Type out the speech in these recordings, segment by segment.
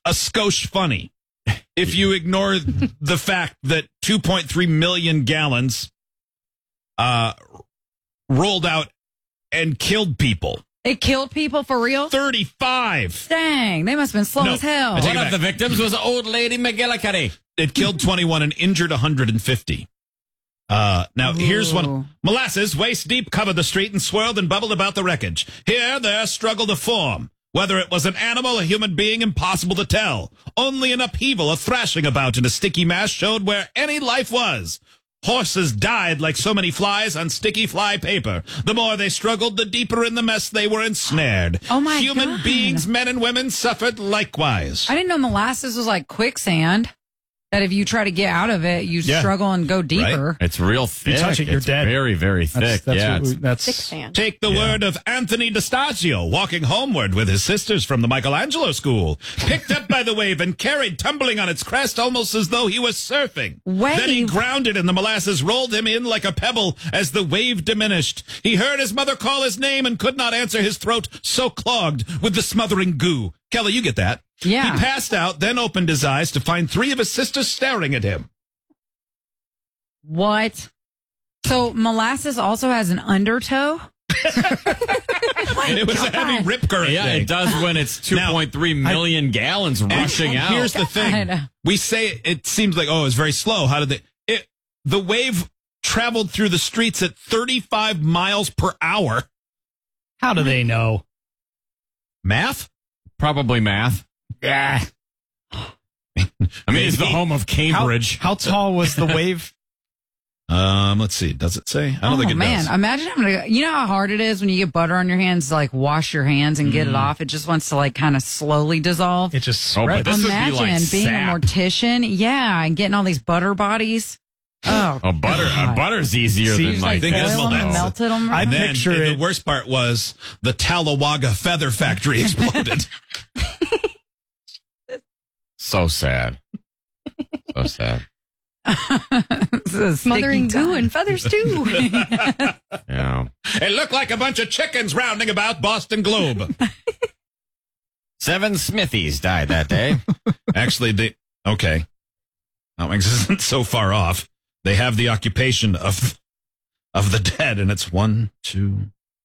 a skosh funny if you ignore the fact that 2.3 million gallons rolled out and killed people. It killed people for real? 35. Dang, they must have been slow as hell. Take One it of back. the victims was old lady McGillicuddy. It killed 21 and injured 150. Now, here's one. Molasses, waist deep, covered the street and swirled and bubbled about the wreckage. Here, there struggled a form. Whether it was an animal, a human being, impossible to tell. Only an upheaval, a thrashing about in a sticky mass showed where any life was. Horses died like so many flies on sticky fly paper. The more they struggled, the deeper in the mess they were ensnared. Oh, my Human God. beings, men and women, suffered likewise. I didn't know molasses was like quicksand. That if you try to get out of it, you struggle and go deeper. It's real thick. You touch it, you're It's dead. Very, very thick. That's Thick sand. Take the word of Anthony DeStagio, walking homeward with his sisters from the Michelangelo School, picked up by the wave and carried tumbling on its crest almost as though he was surfing. Wave? Then he grounded and the molasses rolled him in like a pebble as the wave diminished. He heard his mother call his name and could not answer, his throat so clogged with the smothering goo. Kelly, you get that? Yeah. He passed out, then opened his eyes to find 3 of his sisters staring at him. What? So molasses also has an undertow? It was a heavy rip current. Yeah, thing. it does when it's 2.3 million gallons rushing out. Here's the I thing. know. We say it seems like, oh, it's very slow. How did the wave traveled through the streets at 35 miles per hour. How do they know? Math? Probably math. Yeah. I mean, it's the home of Cambridge. How tall was the wave? Let's see. Does it say? I don't think it man. does. Imagine having to, you know how hard it is when you get butter on your hands to like wash your hands and get it off? It just wants to like kind of slowly dissolve. It just Oh, but spread. this would be Imagine like being sap. a mortician. Yeah, and getting all these butter bodies. Oh, God. Butter's easier See, than I like think it's this. Boil them and that's- melted them. I And then picture the it. worst part was the Talawaga feather factory exploded. So sad. So sad. Smothering goo and feathers too. Yeah. It looked like a bunch of chickens rounding about Boston Globe. 7 Smithies died that day. Actually, okay. That isn't so far off. They have the occupation of the dead, and it's 1, 2,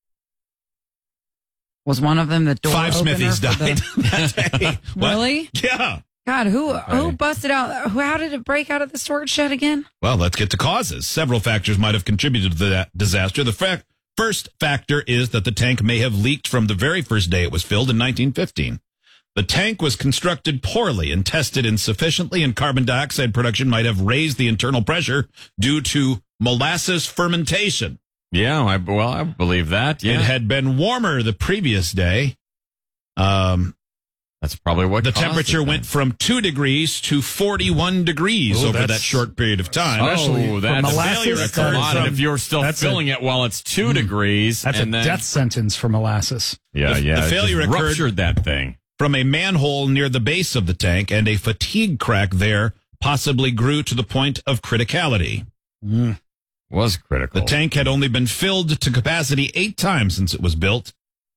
Was one of them the door 5 opener Smithies for died that day. What? Really? Yeah. God, who busted out? How did it break out of the storage shed again? Well, let's get to causes. Several factors might have contributed to that disaster. The first factor is that the tank may have leaked from the very first day it was filled in 1915. The tank was constructed poorly and tested insufficiently, and carbon dioxide production might have raised the internal pressure due to molasses fermentation. Yeah, I believe that. Yeah. It had been warmer the previous day. That's probably what The caused temperature it, then. went from 2 degrees to 41 degrees Oh, over that's- that short period of time. Especially Oh, for that's molasses, failure that's occurred. a- And if you're still that's filling it while it's 2 degrees, That's and a then, death sentence for molasses. Yeah, The- yeah. the it failure just occurred- ruptured that thing. From a manhole near the base of the tank, and a fatigue crack there possibly grew to the point of criticality. Was critical. The tank had only been filled to capacity 8 times since it was built.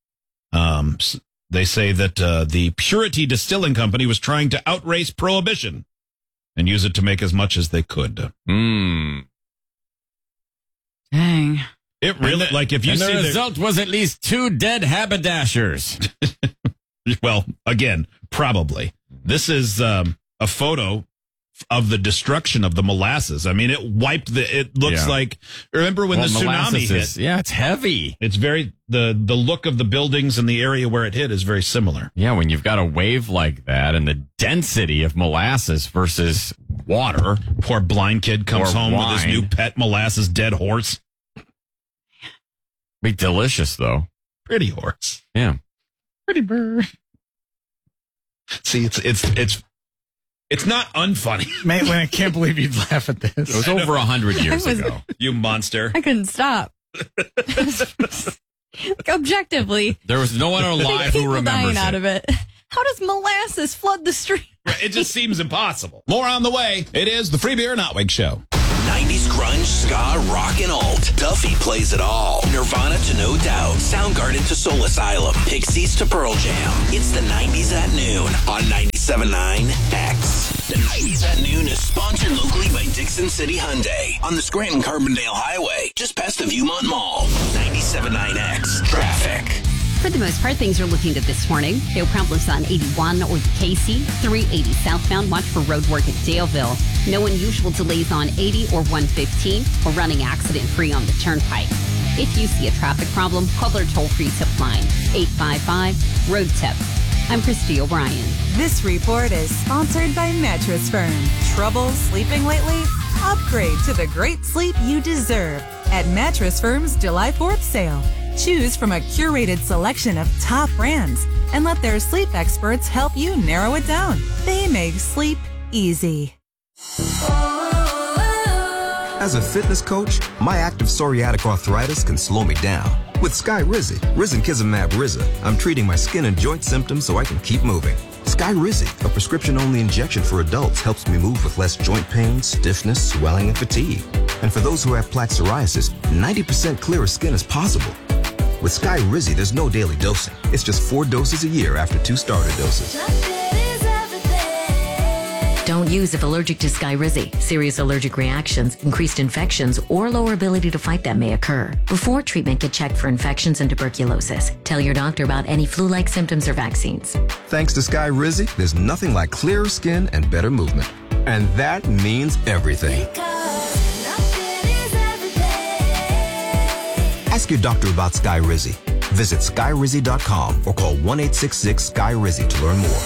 They say that the Purity Distilling Company was trying to outrace prohibition and use it to make as much as they could. Dang. It really, like if you And the see the, result was at least 2 dead haberdashers. well, again, probably. This is a photo of the destruction of the molasses. I mean, it wiped it looks Yeah. like, remember when the tsunami molasses hit? is- yeah, it's heavy. It's very, the look of the buildings and the area where it hit is very similar. Yeah, when you've got a wave like that and the density of molasses versus water. Poor blind kid comes Or home with his wine. new pet molasses dead horse. Be delicious, though. Pretty horse. Yeah. Pretty bird. See, it's not unfunny, Man, I can't believe you'd laugh at It this. was over 100 years was- ago. you monster. I couldn't stop. Like, objectively, There was no one alive who people remembers dying out it. of it. How does molasses flood the street? It just seems impossible. More on the way. It is the Free Beer and Otwig Show. 90s grunge, ska, rock, and alt. Duffy plays it all. Nirvana to No Doubt. Soundgarden to Soul Asylum. Pixies to Pearl Jam. It's the 90s at noon on 97. 97.9X. The 90s at noon is sponsored locally by Dixon City Hyundai on the Scranton-Carbondale Highway, just past the Viewmont Mall. 97.9X traffic. For the most part, things are looking good this morning. No problems on 81 or the Casey. 380 southbound. Watch for road work at Daleville. No unusual delays on 80 or 115. We're running accident-free on the Turnpike. If you see a traffic problem, call their toll-free tip line, 855-ROAD-TIP. I'm Christy O'Brien. This report is sponsored by Mattress Firm. Trouble sleeping lately? Upgrade to the great sleep you deserve at Mattress Firm's July 4th sale. Choose from a curated selection of top brands and let their sleep experts help you narrow it down. They make sleep easy. As a fitness coach, my active psoriatic arthritis can slow me down. With Skyrizi, Risankizumab Riza, I'm treating my skin and joint symptoms so I can keep moving. Skyrizi, a prescription-only injection for adults, helps me move with less joint pain, stiffness, swelling, and fatigue. And for those who have plaque psoriasis, 90% clearer skin is possible. With Skyrizi, there's no daily dosing. It's just 4 doses a year after 2 starter doses. Don't use if allergic to Skyrizi. Serious allergic reactions, increased infections, or lower ability to fight them may occur. Before treatment, get checked for infections and tuberculosis. Tell your doctor about any flu-like symptoms or vaccines. Thanks to Skyrizi, there's nothing like clearer skin and better movement. And that means everything. Ask your doctor about Skyrizi. Visit Skyrizi.com or call 1-866-SKY-RIZI to learn more.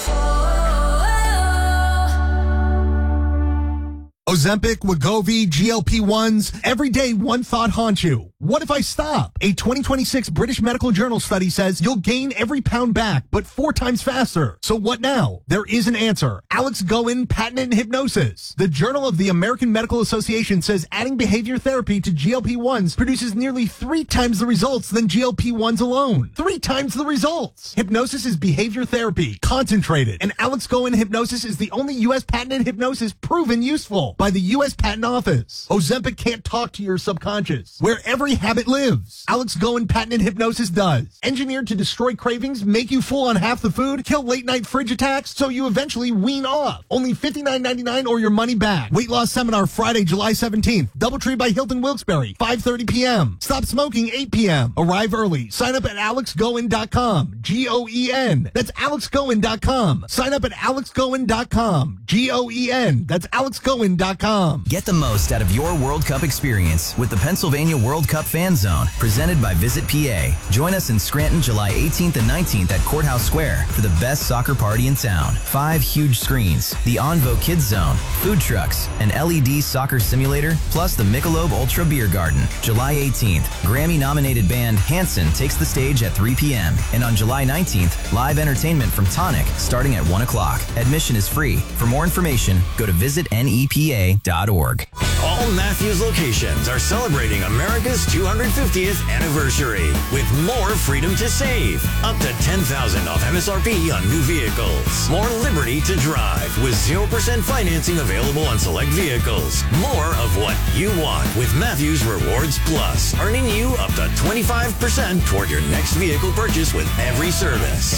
Ozempic, Wegovy, GLP-1s. Every day, one thought haunts you. What if I stop? A 2026 British Medical Journal study says you'll gain every pound back, but 4 times faster. So what now? There is an answer. Alex Goen, patented hypnosis. The Journal of the American Medical Association says adding behavior therapy to GLP-1s produces nearly 3 times the results than GLP-1s alone. 3 times the results. Hypnosis is behavior therapy, concentrated, and Alex Goen hypnosis is the only U.S. patented hypnosis proven useful by the U.S. Patent Office. Ozempic can't talk to your subconscious, where every habit lives. Alex Goen patented hypnosis does. Engineered to destroy cravings, make you full on half the food, kill late night fridge attacks, so you eventually wean off. Only $59.99 or your money back. Weight loss seminar Friday, July 17th. Doubletree by Hilton Wilkes-Barre, 5:30 p.m. Stop smoking, 8 p.m. Arrive early. Sign up at alexgoen.com. G-O-E-N. That's alexgoen.com. Sign up at alexgoen.com. G-O-E-N. That's alexgoen.com. Get the most out of your World Cup experience with the Pennsylvania World Cup Fan Zone, presented by Visit PA. Join us in Scranton July 18th and 19th at Courthouse Square for the best soccer party in town. 5 huge screens, the Onvo Kids Zone, food trucks, an LED soccer simulator, plus the Michelob Ultra Beer Garden. July 18th, Grammy-nominated band Hanson takes the stage at 3 p.m. And on July 19th, live entertainment from Tonic starting at 1 o'clock. Admission is free. For more information, go to visitnepa.org. All Matthews locations are celebrating America's 250th anniversary with more freedom to save. Up to $10,000 off MSRP on new vehicles. More liberty to drive with 0% financing available on select vehicles. More of what you want with Matthews Rewards Plus, earning you up to 25% toward your next vehicle purchase with every service.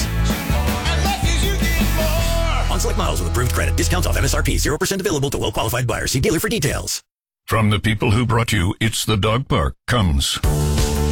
On select models with approved credit. Discounts off MSRP. 0% available to well-qualified buyers. See dealer for details. From the people who brought you It's the Dog Park comes